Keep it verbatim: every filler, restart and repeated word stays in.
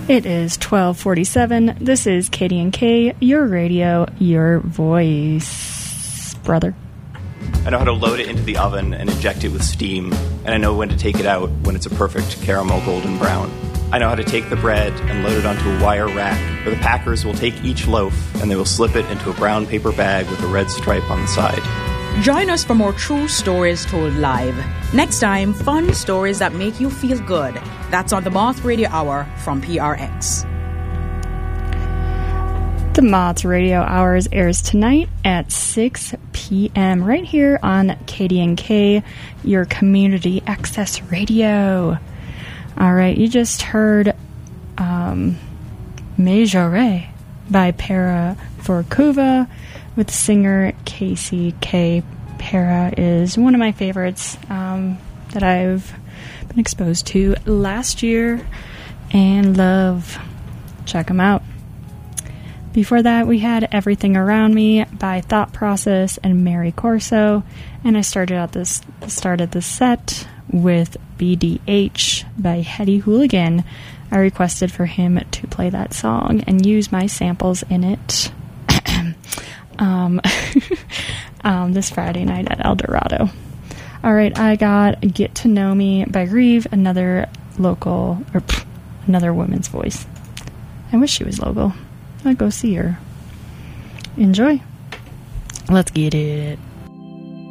It is twelve forty-seven. This is Katie and K, your radio, your voice, brother. I know how to load it into the oven and inject it with steam, and I know when to take it out when it's a perfect caramel golden brown. I know how to take the bread and load it onto a wire rack, where the packers will take each loaf and they will slip it into a brown paper bag with a red stripe on the side. Join us for more true stories told live. Next time, fun stories that make you feel good. That's on the Moth Radio Hour from P R X. The Moths Radio Hours airs tonight at six p.m. right here on K D and K, your community access radio. All right, you just heard um, Majore by Para Vorkova with singer Casey K. Para is one of my favorites um, that I've been exposed to last year and love. Check them out. Before that, we had Everything Around Me by Thought Process and Mary Corso, and I started out this started the set with B D H by Hetty Hooligan. I requested for him to play that song and use my samples in it um, um, this Friday night at El Dorado. All right, I got Get to Know Me by Reeve, another local, or pff, another woman's voice. I wish she was local. I'll go see her. Enjoy. Let's get it.